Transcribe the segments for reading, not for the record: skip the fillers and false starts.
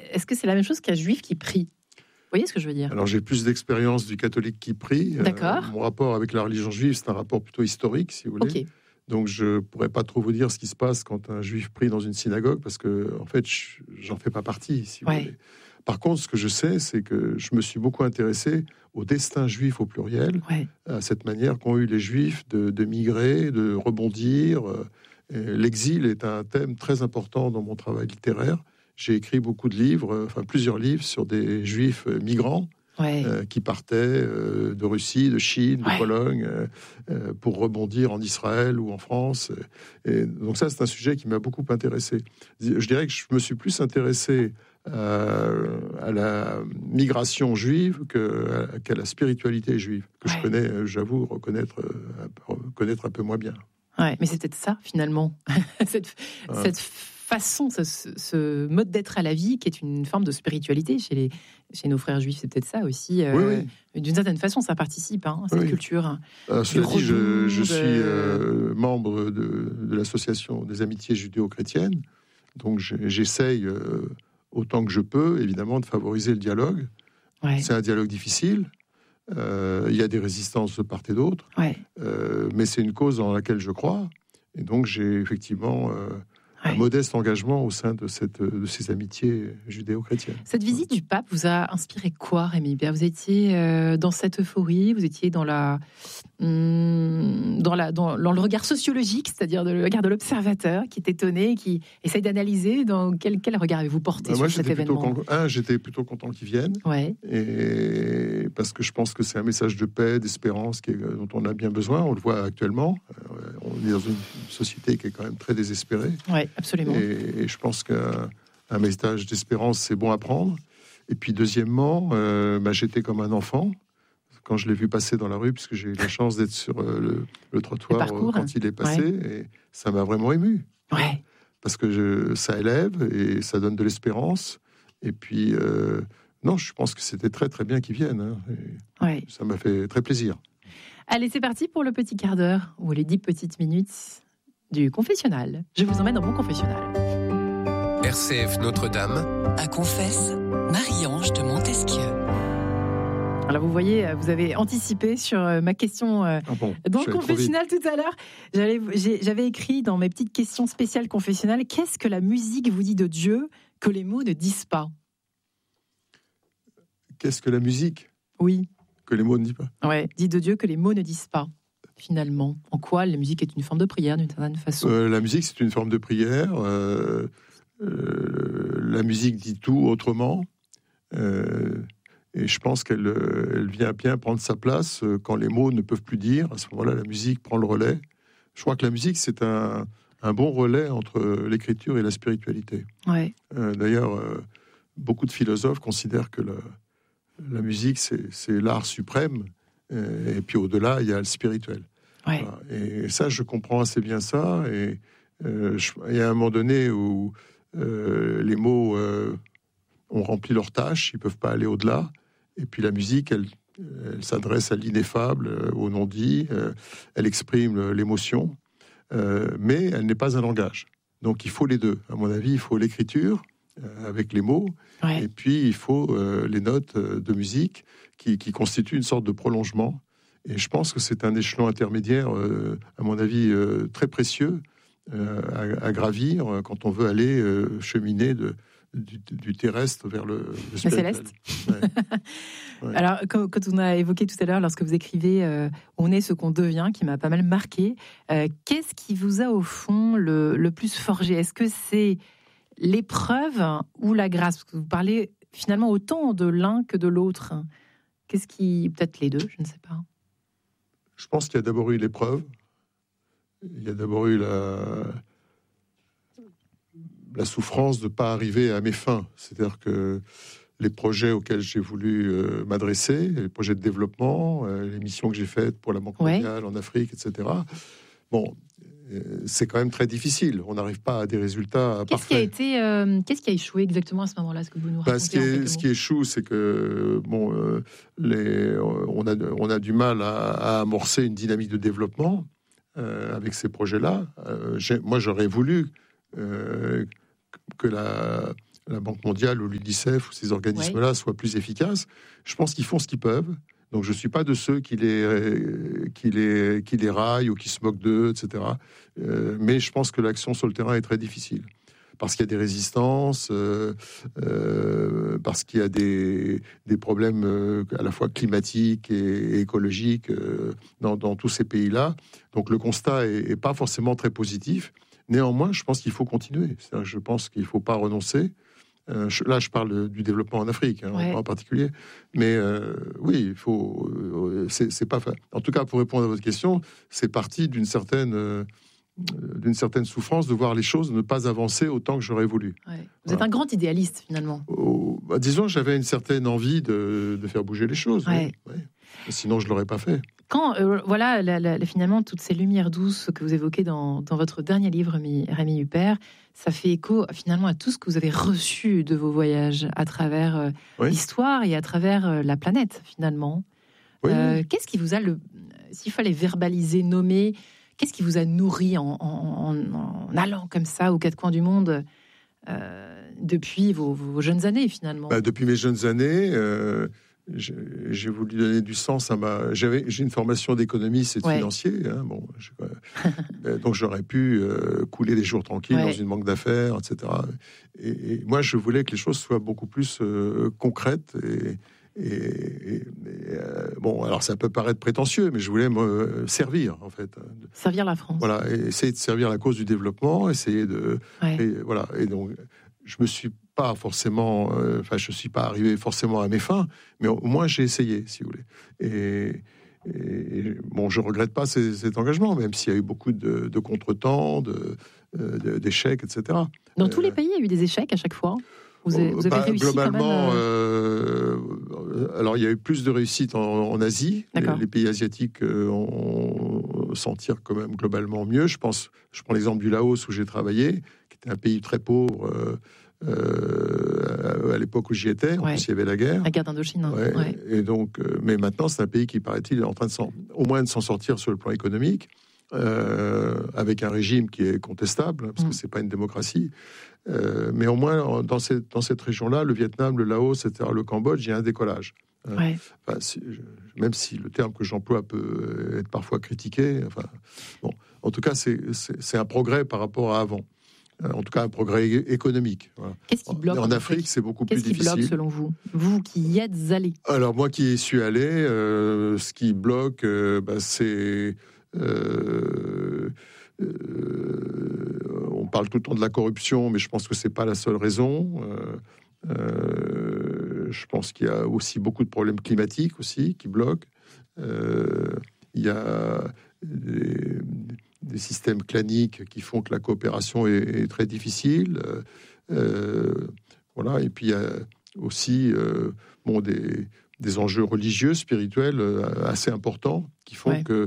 est-ce que c'est la même chose qu'un juif qui prie ? Vous voyez ce que je veux dire ? Alors, j'ai plus d'expérience du catholique qui prie. D'accord. Mon rapport avec la religion juive, c'est un rapport plutôt historique, si vous voulez. Ok. Donc, je ne pourrais pas trop vous dire ce qui se passe quand un juif prie dans une synagogue, parce que, en fait, j'en fais pas partie, si vous voulez. Par contre, ce que je sais, c'est que je me suis beaucoup intéressé au destin juif au pluriel, à cette manière qu'ont eu les juifs de migrer, de rebondir. L'exil est un thème très important dans mon travail littéraire. J'ai écrit beaucoup de livres, plusieurs livres sur des juifs migrants qui partaient de Russie, de Chine, de Pologne, pour rebondir en Israël ou en France. Et donc ça, c'est un sujet qui m'a beaucoup intéressé. Je dirais que je me suis plus intéressé à la migration juive qu'à la spiritualité juive, que je connais, j'avoue, connaître un peu moins bien. Ouais, mais c'est peut-être ça, finalement, cette façon, ce mode d'être à la vie qui est une forme de spiritualité chez nos frères juifs, c'est peut-être ça aussi. D'une certaine façon, ça participe à cette culture. Cela dit, je suis membre de l'association des amitiés judéo-chrétiennes, donc j'essaye autant que je peux, évidemment, de favoriser le dialogue. C'est un dialogue difficile. Il y a des résistances de part et d'autre, mais c'est une cause dans laquelle je crois, et donc j'ai effectivement un modeste engagement au sein de ces amitiés judéo-chrétiennes. Cette visite du pape vous a inspiré quoi, Rémi Bert ? Vous étiez dans cette euphorie, vous étiez dans le regard sociologique, c'est-à-dire le regard de l'observateur qui est étonné, qui essaye d'analyser. Dans quel regard avez-vous porté sur cet événement ? J'étais plutôt content qu'ils viennent, et parce que je pense que c'est un message de paix, d'espérance dont on a bien besoin. On le voit actuellement. On est dans une société qui est quand même très désespérée. Oui, absolument. Et je pense qu'un message d'espérance, c'est bon à prendre. Et puis deuxièmement, j'étais comme un enfant quand je l'ai vu passer dans la rue, puisque j'ai eu la chance d'être sur le trottoir quand il est passé, et ça m'a vraiment ému. Parce que ça élève et ça donne de l'espérance. Et puis, non, je pense que c'était très très bien qu'ils viennent. Ça m'a fait très plaisir. Allez, c'est parti pour le petit quart d'heure, ou les 10 petites minutes du confessionnal. Je vous emmène dans mon confessionnal. RCF Notre-Dame. À Confesse, Marie-Ange de Montesquieu. Alors vous voyez, vous avez anticipé sur ma question dans le confessionnal tout à l'heure. J'avais écrit dans mes petites questions spéciales confessionnales, qu'est-ce que la musique vous dit de Dieu que les mots ne disent pas ? Qu'est-ce que la musique ? Oui. Que les mots ne disent pas ? Ouais, dit de Dieu que les mots ne disent pas, finalement. En quoi la musique est une forme de prière, d'une certaine façon ? La musique, c'est une forme de prière. La musique dit tout autrement. Et je pense qu'elle vient bien prendre sa place quand les mots ne peuvent plus dire. À ce moment-là, la musique prend le relais. Je crois que la musique, c'est un bon relais entre l'écriture et la spiritualité. D'ailleurs, beaucoup de philosophes considèrent que la musique, c'est l'art suprême. Et puis au-delà, il y a le spirituel. Voilà. Et ça, je comprends assez bien ça. Et il y a un moment donné où les mots ont rempli leur tâche, ils ne peuvent pas aller au-delà. Et puis la musique, elle s'adresse à l'ineffable, au non-dit, elle exprime l'émotion, mais elle n'est pas un langage. Donc il faut les deux. À mon avis, il faut l'écriture avec les mots, et puis il faut les notes de musique qui constituent une sorte de prolongement. Et je pense que c'est un échelon intermédiaire, à mon avis, très précieux à gravir quand on veut aller cheminer du terrestre vers le céleste. Alors, quand on a évoqué tout à l'heure, lorsque vous écrivez On est ce qu'on devient, qui m'a pas mal marqué, qu'est-ce qui vous a au fond le plus forgé ? Est-ce que c'est l'épreuve ou la grâce ? Parce que vous parlez finalement autant de l'un que de l'autre. Qu'est-ce qui... Peut-être les deux, je ne sais pas. Je pense qu'il y a d'abord eu l'épreuve. Il y a d'abord eu la souffrance de ne pas arriver à mes fins. C'est-à-dire que les projets auxquels j'ai voulu m'adresser, les projets de développement, les missions que j'ai faites pour la Banque mondiale en Afrique, etc. Bon, c'est quand même très difficile. On n'arrive pas à des résultats parfaits. Qu'est-ce qui a échoué exactement à ce moment-là ? Ce que vous nous racontez ce qui échoue, c'est que on a du mal à amorcer une dynamique de développement avec ces projets-là. Moi, j'aurais voulu que la Banque mondiale ou l'UNICEF ou ces organismes-là soient plus efficaces. Je pense qu'ils font ce qu'ils peuvent. Donc je ne suis pas de ceux qui les raillent ou qui se moquent d'eux, etc. Mais je pense que l'action sur le terrain est très difficile. Parce qu'il y a des résistances, parce qu'il y a des problèmes à la fois climatiques et écologiques dans tous ces pays-là. Donc le constat est pas forcément très positif. Néanmoins, je pense qu'il faut continuer. C'est-à-dire, je pense qu'il ne faut pas renoncer. Là, je parle du développement en Afrique, en particulier. Mais oui, il faut. C'est pas. En tout cas, pour répondre à votre question, c'est parti d'une certaine souffrance de voir les choses ne pas avancer autant que j'aurais voulu. Ouais. Vous êtes un grand idéaliste, finalement. Disons, j'avais une certaine envie de faire bouger les choses. Ouais. Oui. Sinon, je ne l'aurais pas fait. Quand, finalement, toutes ces lumières douces que vous évoquez dans votre dernier livre, Rémi Huppert, ça fait écho, finalement, à tout ce que vous avez reçu de vos voyages à travers l'histoire et à travers la planète, finalement. Oui. Qu'est-ce qui vous a, s'il fallait verbaliser, nommer, qu'est-ce qui vous a nourri en allant comme ça aux quatre coins du monde depuis vos jeunes années, finalement? Depuis mes jeunes années, j'ai voulu donner du sens à j'ai une formation d'économiste et de financier. Donc j'aurais pu couler des jours tranquilles dans une banque d'affaires, etc. Et moi, je voulais que les choses soient beaucoup plus concrètes alors ça peut paraître prétentieux, mais je voulais me servir, en fait. Servir la France. Voilà, et essayer de servir la cause du développement, essayer de... Et donc, je me suis pas forcément... je suis pas arrivé forcément à mes fins, mais au moins j'ai essayé, si vous voulez. Et je regrette pas cet engagement, même s'il y a eu beaucoup de contretemps, d'échecs, etc. Dans tous les pays, il y a eu des échecs à chaque fois. Vous avez réussi globalement, quand même, alors il y a eu plus de réussite en Asie. Les pays asiatiques s'en tirent quand même globalement mieux. Je prends l'exemple du Laos où j'ai travaillé, qui était un pays très pauvre à l'époque où j'y étais. En plus, il y avait la guerre. La guerre d'Indochine. Et donc, mais maintenant, c'est un pays qui, paraît-il, est en train au moins de s'en sortir sur le plan économique. Avec un régime qui est contestable, parce que c'est pas une démocratie. Mais au moins, dans cette région-là, le Vietnam, le Laos, etc., le Cambodge, il y a un décollage. Même si le terme que j'emploie peut être parfois critiqué. En tout cas, c'est un progrès par rapport à avant. En tout cas, un progrès économique. Voilà. Qu'est-ce qui bloque en Afrique, c'est beaucoup plus difficile. Qu'est-ce qui bloque, selon vous? Vous qui y êtes allé. Alors, moi qui y suis allé, ce qui bloque, c'est... on parle tout le temps de la corruption, mais je pense que c'est pas la seule raison. Je pense qu'il y a aussi beaucoup de problèmes climatiques aussi qui bloquent. Il y a des systèmes claniques qui font que la coopération est très difficile. Voilà. Et puis il y a aussi des enjeux religieux, spirituels assez importants qui font que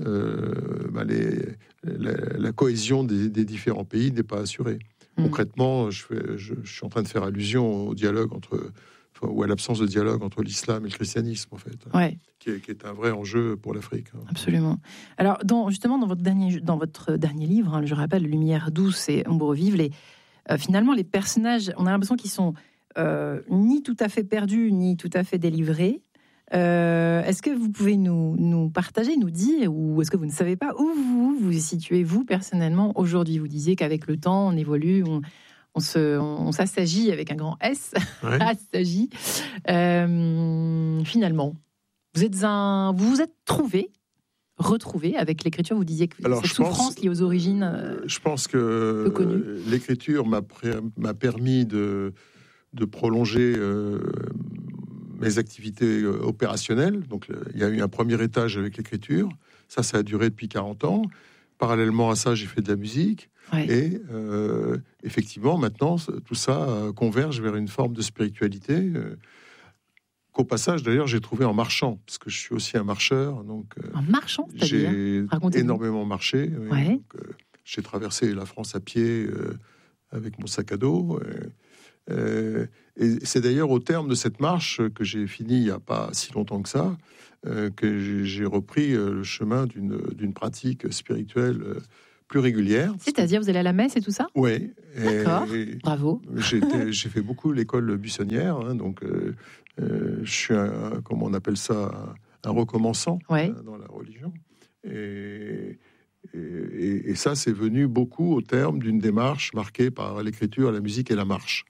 la cohésion des différents pays n'est pas assurée. Concrètement, je suis en train de faire allusion au dialogue ou à l'absence de dialogue entre l'islam et le christianisme, en fait, qui est un vrai enjeu pour l'Afrique. Absolument. Alors, dans votre dernier livre, je rappelle, Lumière douce et ombre vive, finalement, les personnages, on a l'impression qu'ils sont ni tout à fait perdus, ni tout à fait délivrés. Est-ce que vous pouvez nous partager, nous dire, ou est-ce que vous ne savez pas où vous situez, vous, personnellement, aujourd'hui? Vous disiez qu'avec le temps, on évolue, on s'assagit avec un grand S, assagit. Finalement, vous vous êtes retrouvé avec l'écriture. Vous disiez que cette souffrance liée aux origines. Je pense que l'écriture m'a permis de prolonger mes activités opérationnelles. Donc, il y a eu un premier étage avec l'écriture. Ça a duré depuis 40 ans. Parallèlement à ça, j'ai fait de la musique. Et effectivement, maintenant, tout ça converge vers une forme de spiritualité qu'au passage, d'ailleurs, j'ai trouvé en marchant, parce que je suis aussi un marcheur. Donc, en marchant, j'ai énormément marché. Donc, j'ai traversé la France à pied avec mon sac à dos. Et c'est d'ailleurs au terme de cette marche que j'ai fini il n'y a pas si longtemps que ça, que j'ai repris le chemin d'une pratique spirituelle plus régulière. C'est-à-dire, vous allez à la messe et tout ça ? Oui. D'accord, bravo. J'ai fait beaucoup l'école buissonnière, hein, donc je suis, comment on appelle ça, un recommençant dans la religion. Et ça, c'est venu beaucoup au terme d'une démarche marquée par l'écriture, la musique et la marche.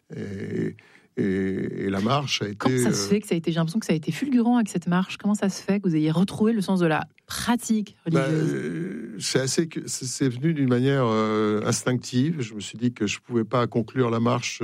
Et la marche a été... Comment ça se fait que ça a été... J'ai l'impression que ça a été fulgurant avec cette marche. Comment ça se fait que vous ayez retrouvé le sens de la pratique religieuse ? C'est venu d'une manière instinctive. Je me suis dit que je ne pouvais pas conclure la marche...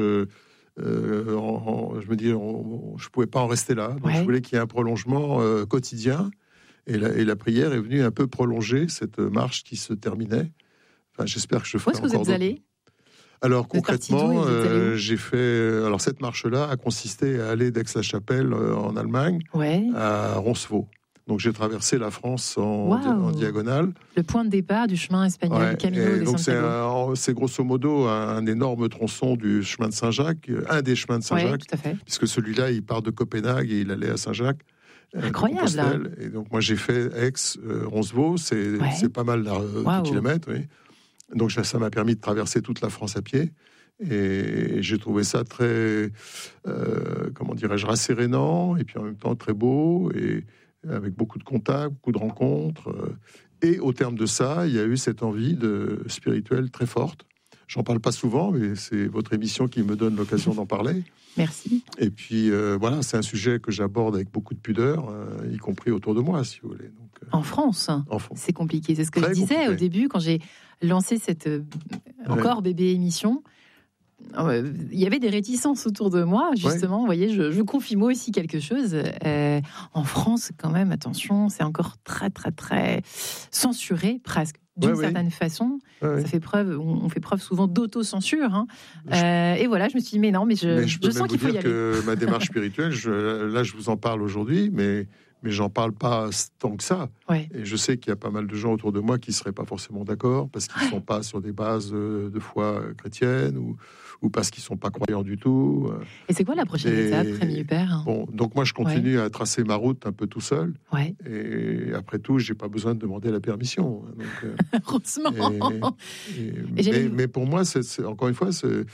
je pouvais pas en rester là. Donc je voulais qu'il y ait un prolongement quotidien. Et la prière est venue un peu prolonger cette marche qui se terminait. Enfin, j'espère que je ferai encore. Où est-ce que vous êtes allé ? Alors concrètement, j'ai fait. Alors cette marche-là a consisté à aller d'Aix-la-Chapelle en Allemagne à Roncevaux. Donc j'ai traversé la France en diagonale. Le point de départ du chemin espagnol Camino de Santiago. C'est grosso modo un énorme tronçon du chemin de Saint-Jacques, un des chemins de Saint-Jacques, tout à fait. Puisque celui-là il part de Copenhague et il allait à Saint-Jacques. Incroyable. Et donc moi j'ai fait Aix-Roncevaux, c'est pas mal de kilomètres. Oui. Donc ça m'a permis de traverser toute la France à pied. Et j'ai trouvé ça très, rassérénant, et puis en même temps très beau, et avec beaucoup de contacts, beaucoup de rencontres. Et au terme de ça, il y a eu cette envie spirituelle très forte. J'en parle pas souvent, mais c'est votre émission qui me donne l'occasion d'en parler. Merci. Et puis c'est un sujet que j'aborde avec beaucoup de pudeur, y compris autour de moi, si vous voulez. Donc, en France, c'est compliqué. C'est ce que je disais au début quand j'ai lancé cette bébé émission. Il y avait des réticences autour de moi, justement. Vous voyez, je confie moi aussi quelque chose. En France, quand même, attention, c'est encore très, très, très censuré, presque. D'une certaine façon, ça fait preuve. On fait preuve souvent d'autocensure. Hein. Et voilà, je me suis dit, mais non, mais je sens qu'il faut y aller. Que ma démarche spirituelle, je vous en parle aujourd'hui, mais j'en parle pas tant que ça. Et je sais qu'il y a pas mal de gens autour de moi qui seraient pas forcément d'accord parce qu'ils sont pas sur des bases de foi chrétienne ou parce qu'ils sont pas croyants du tout. Et c'est quoi la prochaine étape, Rémi Huppert ? Bon, donc moi je continue à tracer ma route un peu tout seul. Et après tout, j'ai pas besoin de demander la permission. Donc, heureusement. Mais pour moi, encore une fois,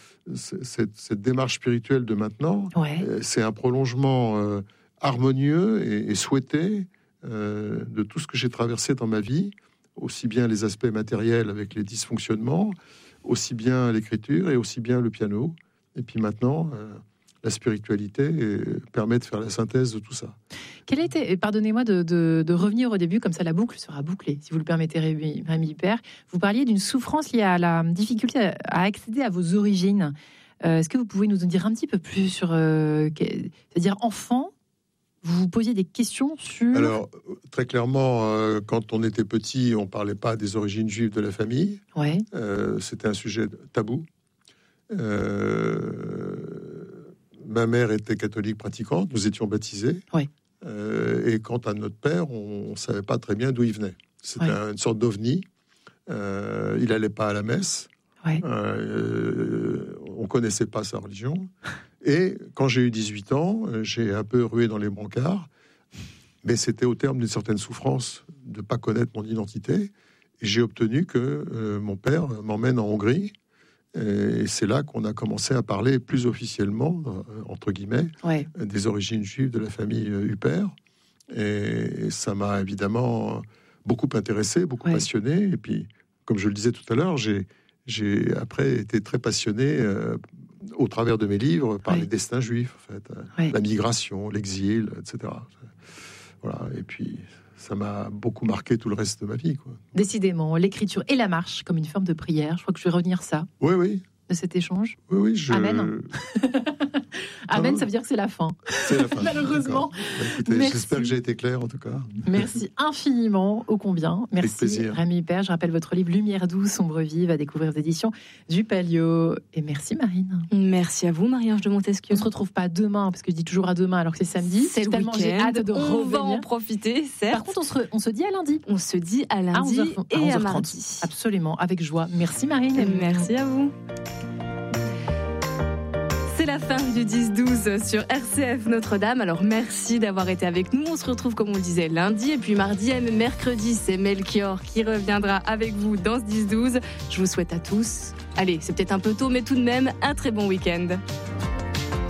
cette démarche spirituelle de maintenant, c'est un prolongement harmonieux et souhaité de tout ce que j'ai traversé dans ma vie, aussi bien les aspects matériels avec les dysfonctionnements, aussi bien l'écriture et aussi bien le piano. Et puis maintenant, la spiritualité permet de faire la synthèse de tout ça. Quel était, pardonnez-moi de revenir au début, comme ça la boucle sera bouclée, si vous le permettez, Rémi Huppert. Vous parliez d'une souffrance liée à la difficulté à accéder à vos origines. Est-ce que vous pouvez nous en dire un petit peu plus sur... c'est-à-dire, enfant, vous vous posiez des questions sur... Alors, très clairement, quand on était petit, on ne parlait pas des origines juives de la famille. C'était un sujet tabou. Ma mère était catholique pratiquante, nous étions baptisés. Et quant à notre père, on ne savait pas très bien d'où il venait. C'était une sorte d'ovni. Il n'allait pas à la messe. On ne connaissait pas sa religion. Et quand j'ai eu 18 ans, j'ai un peu rué dans les brancards, mais c'était au terme d'une certaine souffrance de ne pas connaître mon identité. Et j'ai obtenu que mon père m'emmène en Hongrie. Et c'est là qu'on a commencé à parler plus officiellement, entre guillemets, des origines juives de la famille Huppert. Et ça m'a évidemment beaucoup intéressé, beaucoup passionné. Et puis, comme je le disais tout à l'heure, j'ai après été très passionné au travers de mes livres par les destins juifs, en fait, la migration, l'exil, etc. Voilà. Et puis ça m'a beaucoup marqué tout le reste de ma vie, quoi. Décidément, l'écriture et la marche comme une forme de prière. Je crois que je vais revenir ça. De cet échange. Amen. Amen, ça veut dire que c'est la fin. C'est la fin. Malheureusement. Écoutez, j'espère que j'ai été clair, en tout cas. Merci infiniment, ô combien. Merci, Rémi Huppert. Je rappelle votre livre Lumière douce, ombre vive, à découvrir aux éditions du Palio. Et merci, Marine. Merci à vous, Marie-Ange de Montesquieu. On se retrouve pas demain, parce que je dis toujours à demain, alors que c'est samedi. C'est tellement j'ai hâte de revenir. On va en profiter, certes. Par contre, on se dit à lundi. On se dit à lundi et à mardi. Absolument, avec joie. Merci, Marine. Merci à vous. C'est la fin du 10-12 sur RCF Notre-Dame. Alors merci d'avoir été avec nous. On se retrouve, comme on le disait, lundi. Et puis mardi et mercredi, c'est Melchior qui reviendra avec vous dans ce 10-12. Je vous souhaite à tous, allez, c'est peut-être un peu tôt, mais tout de même, un très bon week-end.